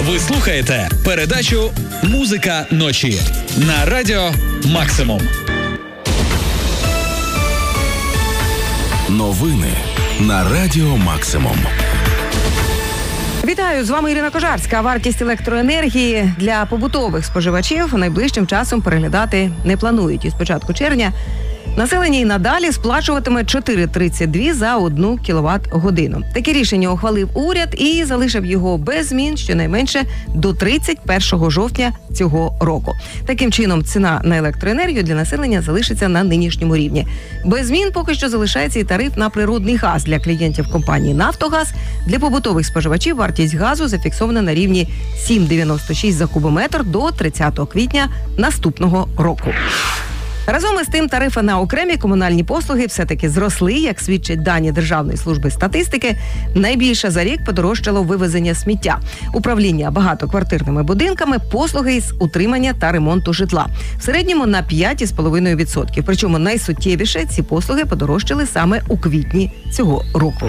Ви слухаєте передачу «Музика ночі» на Радіо Максимум. Новини на Радіо Максимум. Вітаю, з вами Ірина Кожарська. Вартість електроенергії для побутових споживачів найближчим часом переглядати не планують. І з початку червня населення і надалі сплачуватиме 4,32 за 1 кВт-годину. Таке рішення ухвалив уряд і залишив його без змін щонайменше до 31 жовтня цього року. Таким чином, ціна на електроенергію для населення залишиться на нинішньому рівні. Без змін поки що залишається і тариф на природний газ для клієнтів компанії «Нафтогаз». Для побутових споживачів вартість газу зафіксована на рівні 7,96 за кубометр до 30 квітня наступного року. Разом із тим, тарифи на окремі комунальні послуги все-таки зросли, як свідчать дані Державної служби статистики. Найбільше за рік подорожчало вивезення сміття, управління багатоквартирними будинками, послуги із утримання та ремонту житла. В середньому на 5,5%. Причому найсуттєвіше ці послуги подорожчали саме у квітні цього року.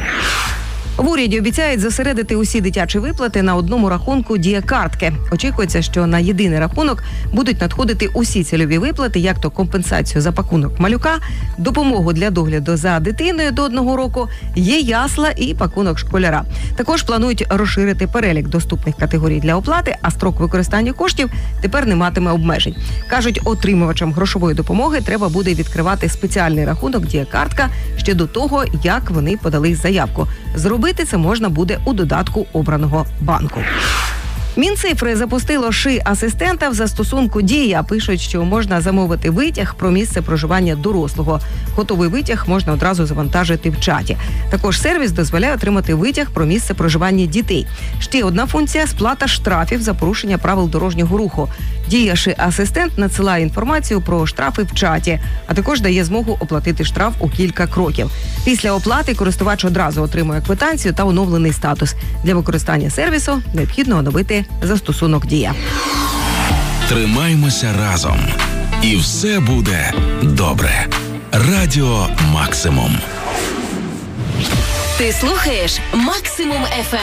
В уряді обіцяють зосередити усі дитячі виплати на одному рахунку «Дія-картки». Очікується, що на єдиний рахунок будуть надходити усі цільові виплати, як то компенсацію за пакунок малюка, допомогу для догляду за дитиною до 1 року, є ясла і пакунок школяра. Також планують розширити перелік доступних категорій для оплати, а строк використання коштів тепер не матиме обмежень. Кажуть, отримувачам грошової допомоги треба буде відкривати спеціальний рахунок «Дія-картка» ще до того, як вони подали заявку. Зробити це можна буде у додатку обраного банку. Мінцифри запустило ШИ-асистента в застосунку «Дія». Пишуть, що можна замовити витяг про місце проживання дорослого. Готовий витяг можна одразу завантажити в чаті. Також сервіс дозволяє отримати витяг про місце проживання дітей. Ще одна функція – сплата штрафів за порушення правил дорожнього руху. «Дія» ШИ-асистент надсилає інформацію про штрафи в чаті, а також дає змогу оплатити штраф у кілька кроків. Після оплати користувач одразу отримує квитанцію та оновлений статус. Для використання сервісу необхідно оновити застосунок «Дія». Тримаймося разом. І все буде добре. Радіо Максимум. Ти слухаєш Максимум FM.